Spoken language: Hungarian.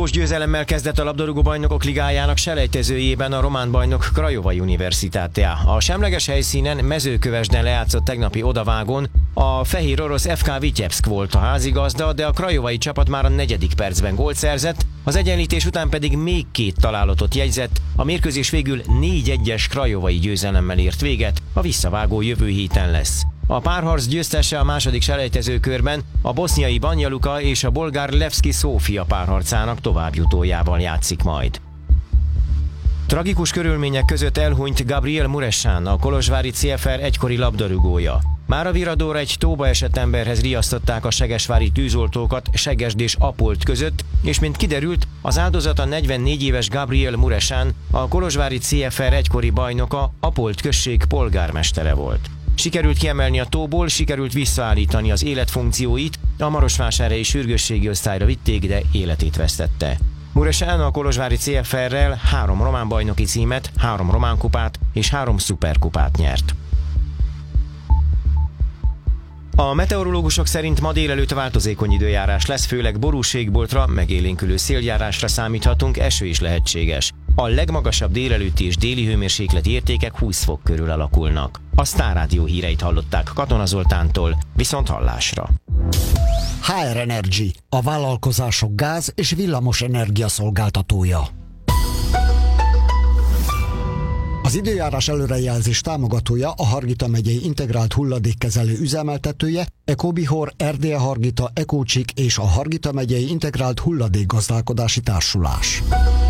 tragikós győzelemmel kezdett a labdarúgó bajnokok ligájának selejtezőjében a román bajnok Craiova Universitatea. A semleges helyszínen Mezőkövesden lejátszott tegnapi odavágón a fehér orosz FK Vityebszk volt a házigazda, de a craiovai csapat már a 4. percben gólt szerzett, az egyenlítés után pedig még 2 találatot jegyzett, a mérkőzés végül 4-1-es craiovai győzelemmel ért véget, a visszavágó jövő héten lesz. A párharc győztese a második selejtezőkörben a boszniai Banja Luka és a bolgár Levski Sofia párharcának továbbjutójával játszik majd. Tragikus körülmények között elhunyt Gabriel Muresan, a kolozsvári CFR egykori labdarúgója. Már a Viradóra egy tóba esett emberhez riasztották a segesvári tűzoltókat Segesd és Apolt között, és mint kiderült, az áldozat a 44 éves Gabriel Muresan, a kolozsvári CFR egykori bajnoka, Apolt község polgármestere volt. Sikerült kiemelni a tóból, sikerült visszaállítani az életfunkcióit, a marosvásárhelyi sürgősségi osztályra vitték, de életét vesztette. Muresan a kolozsvári CFR-rel 3 román bajnoki címet, 3 román kupát és 3 szuperkupát nyert. A meteorológusok szerint ma délelőtt változékony időjárás lesz, főleg borúségboltra, megélénkülő széljárásra számíthatunk, eső is lehetséges. A legmagasabb délelőtti és déli hőmérsékleti értékek 20 fok körül alakulnak. A Sztár Rádió híreit hallották Katona Zoltántól, viszont hallásra. HR Energy, a vállalkozások gáz- és villamos energia szolgáltatója. Az időjárás előrejelzés támogatója a Hargita megyei integrált hulladékkezelő üzemeltetője, Ecobihor, Erdélye Hargita, Ecócsik és a Hargita megyei integrált hulladékgazdálkodási társulás.